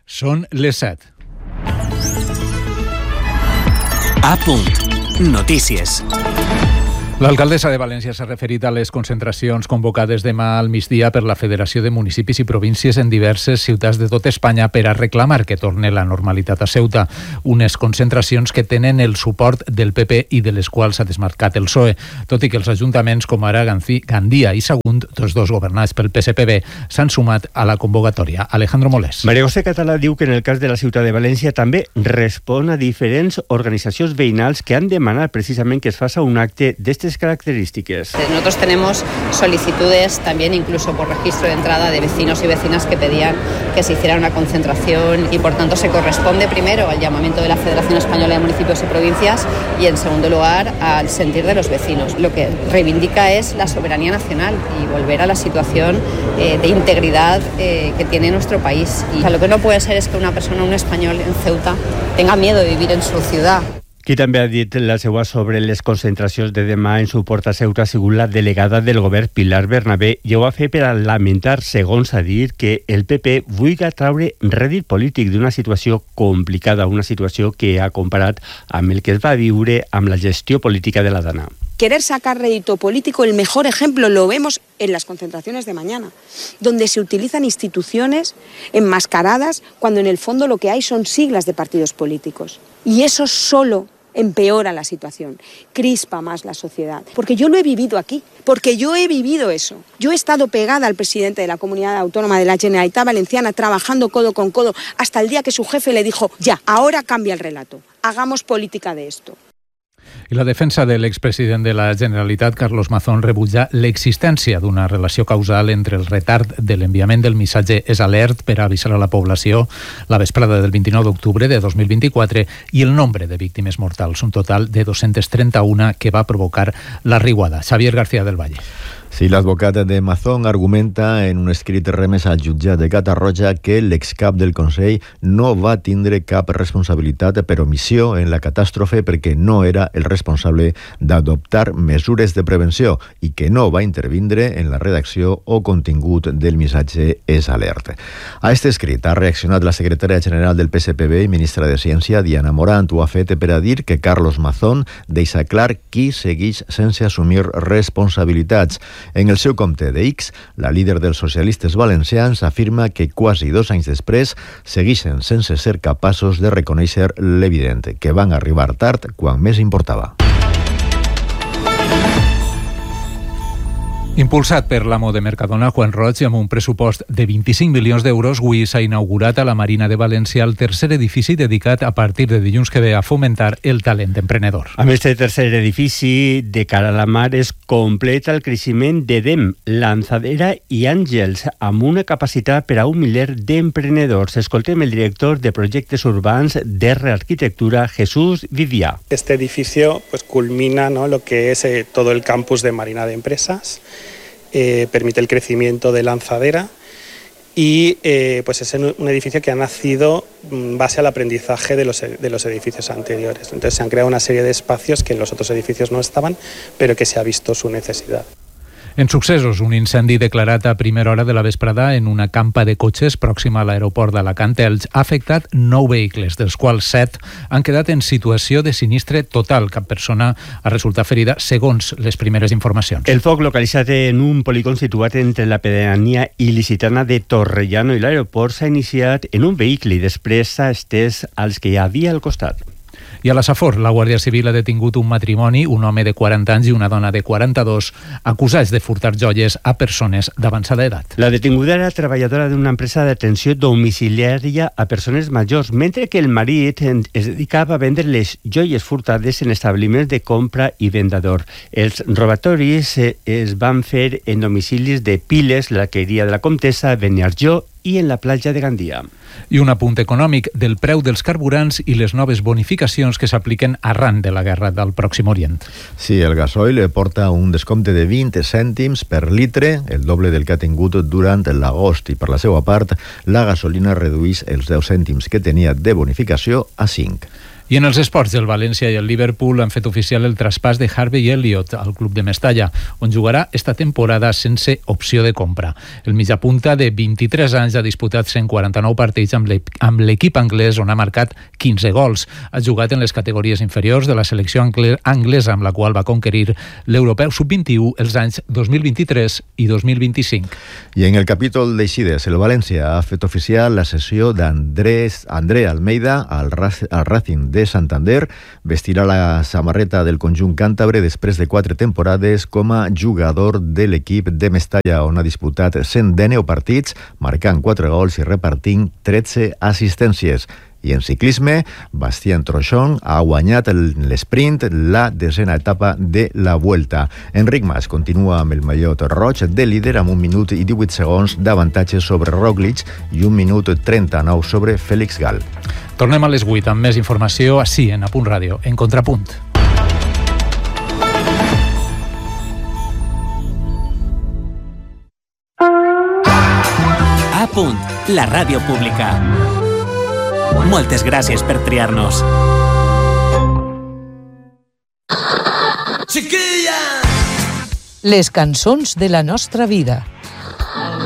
Són les 7. A punt. Notícies. L'alcaldessa de València s'ha referit a les concentracions convocades demà al migdia per la Federació de Municipis i Províncies en diverses ciutats de tot Espanya per a reclamar que torni la normalitat a Ceuta. Unes concentracions que tenen el suport del PP i de les quals s'ha desmarcat el PSOE, tot i que els ajuntaments com ara Gandia i Sagunt, tots dos governats pel PSPB, s'han sumat a la convocatòria. Alejandro Molés. María José Català diu que en el cas de la ciutat de València també respon a diferents organizacions veïnals que han demanat precisament que es faça un acte d'estes características. Nosotros tenemos solicitudes también incluso por registro de entrada de vecinos y vecinas que pedían que se hiciera una concentración y por tanto se corresponde primero al llamamiento de la Federación Española de Municipios y Provincias y en segundo lugar al sentir de los vecinos. Lo que reivindica es la soberanía nacional y volver a la situación de integridad que tiene nuestro país. Y lo que no puede ser es que una persona, un español en Ceuta, tenga miedo de vivir en su ciudad. Qui també ha dit la seva sobre les concentracions de demà en suport a Ceuta ha sigut la delegada del govern Pilar Bernabé i ho va fer per a lamentar, segons ha dit, que el PP vulgui traure rèdit polític d'una situació complicada, una situació que ha comparat amb el que es va viure amb la gestió política de la Dana. Querer sacar rédito político, el mejor ejemplo lo vemos en las concentraciones de mañana, donde se utilizan instituciones enmascaradas cuando en el fondo lo que hay son siglas de partidos políticos. Y eso solo empeora la situación, crispa más la sociedad. Porque yo lo he vivido aquí, porque yo he vivido eso. Yo he estado pegada al presidente de la Comunidad Autónoma de la Generalitat Valenciana, trabajando codo con codo, hasta el día que su jefe le dijo, ya, ahora cambia el relato, hagamos política de esto. I la defensa de l'expresident de la Generalitat, Carlos Mazón, rebutja l'existència d'una relació causal entre el retard de l'enviament del missatge És Alert per a avisar a la població la vesprada del 29 d'octubre de 2024 i el nombre de víctimes mortals, un total de 231 que va provocar la riuada. Xavier García del Valle. Sí, l'advocat de Mazón argumenta en un escrit remès al jutjat de Catarroja que l'excap del Consell no va tindre cap responsabilitat per omissió en la catàstrofe perquè no era el responsable d'adoptar mesures de prevenció i que no va intervindre en la redacció o contingut del missatge És Alert. A aquest escrit ha reaccionat la secretària general del PSPB i ministra de Ciència, Diana Morant. Ho ha fet per a dir que Carlos Mazón deixa clar qui segueix sense assumir responsabilitats. En el seu compte de X, la líder dels socialistes valencians afirma que quasi 2 anys després segueixen sense ser capaços de reconèixer l'evident, que van arribar tard quan més importava. Impulsat per l'amo de Mercadona, Juan Roig, i amb un pressupost de 25 milions d'euros, avui s'ha inaugurat a la Marina de València el tercer edifici dedicat a partir de dilluns que ve a fomentar el talent emprenedor. Amb este tercer edifici de cara a la mar es completa el creixement d'Edem, Lanzadera i Àngels, amb una capacitat per a 1 miler d'emprenedors. Escoltem el director de projectes urbans d'R Arquitectura, Jesús Vivià. Este edificio culmina, ¿no?, lo que es todo el campus de Marina de Empresas. Permite el crecimiento de Lanzadera y es un edificio que ha nacido base al aprendizaje de los edificios anteriores. Entonces se han creado una serie de espacios que en los otros edificios no estaban, pero que se ha visto su necesidad. En successos, un incendi declarat a primera hora de la vesprada en una campa de cotxes pròxima a l'aeroport d'Alacant-Elx ha afectat 9 vehicles, dels quals 7 han quedat en situació de sinistre total. Cap persona ha resultat ferida, segons les primeres informacions. El foc localitzat en un polígon situat entre la pedania il·licitana de Torrellano i l'aeroport s'ha iniciat en un vehicle i després s'ha estès als que hi havia al costat. I a la Safor, la Guàrdia Civil ha detingut un matrimoni, un home de 40 anys i una dona de 42, acusats de furtar joies a persones d'avançada edat. La detinguda era treballadora d'una empresa d'atenció domiciliària a persones majors, mentre que el marit es dedicava a vendre les joies furtades en establiments de compra i vendador. Els robatoris es van fer en domicilis de Piles, la Queria de la Comtessa, Beniarjó i en la platja de Gandia. I un apunt econòmic del preu dels carburants i les noves bonificacions que s'apliquen arran de la guerra del Pròxim Orient. Sí, el gasoil porta un descompte de 20 cèntims per litre, el doble del que ha tingut durant l'agost, i per la seva part, la gasolina redueix els 10 cèntims que tenia de bonificació a 5. I en els esports, el València i el Liverpool han fet oficial el traspàs de Harvey Elliott al club de Mestalla, on jugarà esta temporada sense opció de compra. El mitjapunta de 23 anys ha disputat 149 partits amb l'equip anglès, on ha marcat 15 gols. Ha jugat en les categories inferiors de la selecció anglesa, amb la qual va conquerir l'Europeu Sub-21 els anys 2023 i 2025. I en el capítol d'eixides, el València ha fet oficial la cessió d'André Almeida al Racing de Santander. Vestirà la samarreta del conjunt càntabre després de 4 temporades com a jugador de l'equip de Mestalla, on ha disputat 119 partits, marcant 4 gols i repartint 13 assistències. I en ciclisme, Bastien Trochon ha guanyat l'esprint, la 10ª etapa de la Vuelta. Enric Mas continua amb el mallot roig de líder amb 1 minut i 18 segons d'avantatge sobre Roglic i 1 minut 39 sobre Félix Gal. Tornem a les 8 amb més informació ací, en Apunt Ràdio, en Contrapunt. A Punt, la ràdio pública. Moltes gràcies per triar-nos. Les cançons de la nostra vida.